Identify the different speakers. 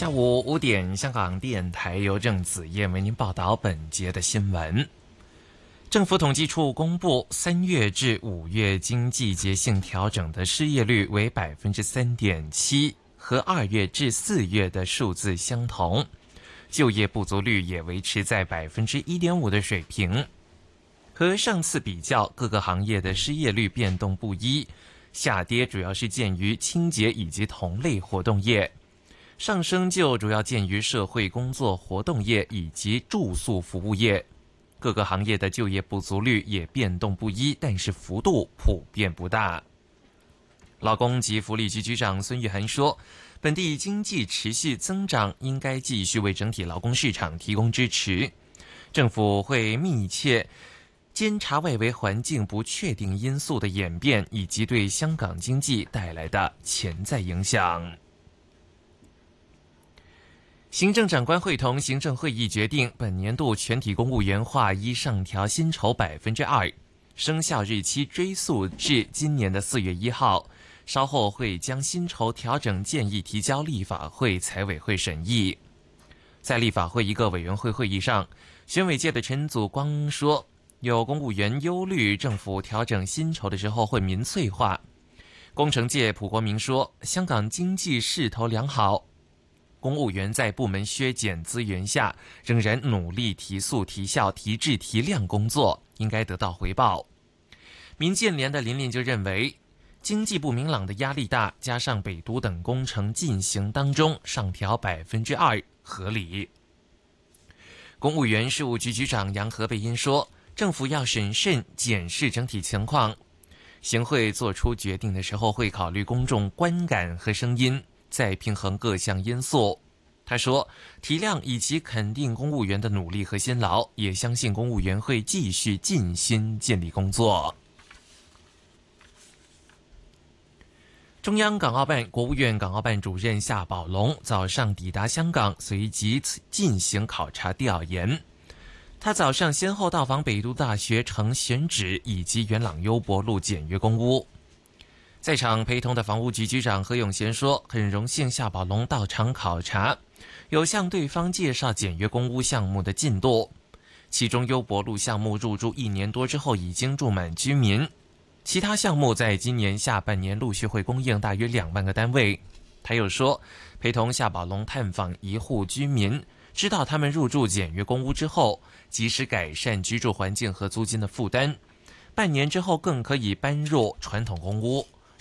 Speaker 1: 下午5点，香港电台由郑子燕为您报道本节的新闻。政府统计处公布3月至5月经季节性调整的失业率为 3.7%， 和2月至4月的数字相同，就业不足率也维持在 1.5% 的水平。和上次比较，各个行业的失业率变动不一，下跌主要是见于清洁以及同类活动业，上升就主要见于社会工作活动业以及住宿服务业。各个行业的就业不足率也变动不一，但是幅度普遍不大。劳工及福利局局长孙玉菡说，本地经济持续增长应该继续为整体劳工市场提供支持，政府会密切监察外围环境不确定因素的演变以及对香港经济带来的潜在影响。行政长官会同行政会议决定，本年度全体公务员划一上调薪酬 2%， 生效日期追溯至今年的4月1号，稍后会将薪酬调整建议提交立法会财委会审议。在立法会一个委员会会议上，选委界的陈祖光说，有公务员忧虑政府调整薪酬的时候会民粹化。工程界蒲国明说，香港经济势头良好，公务员在部门削减资源下，仍然努力提速、提效、提质、提量工作，应该得到回报。民建联的林林就认为，经济不明朗的压力大，加上北都等工程进行当中，上调 2% 合理。公务员事务局局长杨何蓓茵说，政府要审慎检视整体情况，行会做出决定的时候会考虑公众观感和声音，再平衡各项因素。他说，体谅以及肯定公务员的努力和辛劳，也相信公务员会继续尽心尽力工作。中央港澳办、国务院港澳办主任夏宝龙早上抵达香港，随即进行考察调研。他早上先后到访北都大学城选址以及元朗优博路简约公屋。在场陪同的房屋局局长何永贤说，很荣幸夏宝龙到场考察，有向对方介绍简约公屋项目的进度。其中优博路项目入住1年多之后已经住满居民，其他项目在今年下半年陆续会供应大约2万个单位。他又说，陪同夏宝龙探访一户居民，知道他们入住简约公屋之后，及时改善居住环境和租金的负担，半年之后更可以搬入传统公屋，